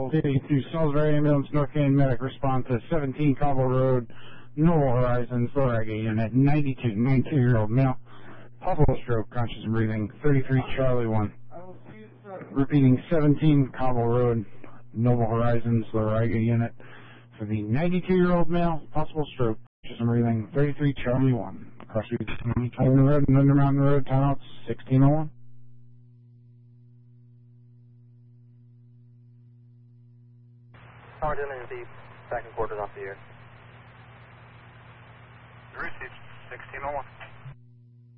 Call 52, Salisbury Ambulance, North Canyon Medic, respond to 17 Cobble Road, Noble Horizons, Lorega Unit, 92-year-old male, possible stroke, conscious and breathing, 33 Charlie 1. Repeating, 17 Cobble Road, Noble Horizons, Lorega Unit, for the 92-year-old male, possible stroke, conscious and breathing, 33 Charlie 1. Cross Road Road and Under Mountain Road, timeouts, 1601. Tower Dillon received, second quarter off the air. Received, 1601.